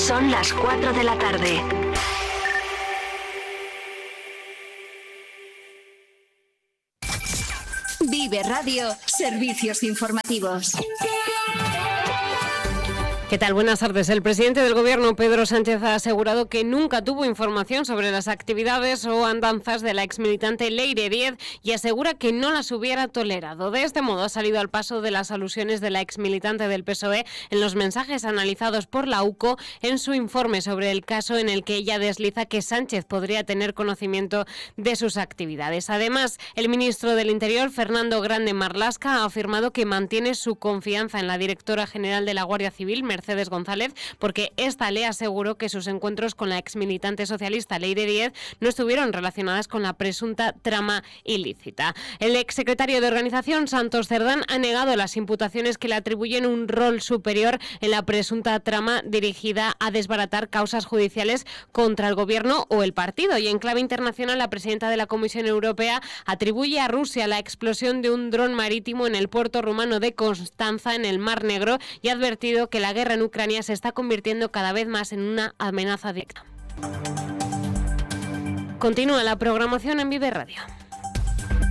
Son las 4 de la tarde. Vive Radio, servicios informativos. ¿Qué tal? Buenas tardes. El presidente del Gobierno, Pedro Sánchez, ha asegurado que nunca tuvo información sobre las actividades o andanzas de la exmilitante Leire Díez y asegura que no las hubiera tolerado. De este modo, ha salido al paso de las alusiones de la exmilitante del PSOE en los mensajes analizados por la UCO en su informe sobre el caso, en el que ella desliza que Sánchez podría tener conocimiento de sus actividades. Además, el ministro del Interior, Fernando Grande Marlaska, ha afirmado que mantiene su confianza en la directora general de la Guardia Civil, Mercedes González, porque esta le aseguró que sus encuentros con la exmilitante socialista Leire Díez no estuvieron relacionadas con la presunta trama ilícita. El exsecretario de Organización, Santos Cerdán, ha negado las imputaciones que le atribuyen un rol superior en la presunta trama dirigida a desbaratar causas judiciales contra el gobierno o el partido. Y en clave internacional, la presidenta de la Comisión Europea atribuye a Rusia la explosión de un dron marítimo en el puerto rumano de Constanza, en el Mar Negro, y ha advertido que la guerra en Ucrania se está convirtiendo cada vez más en una amenaza directa. Continúa la programación en Vive Radio.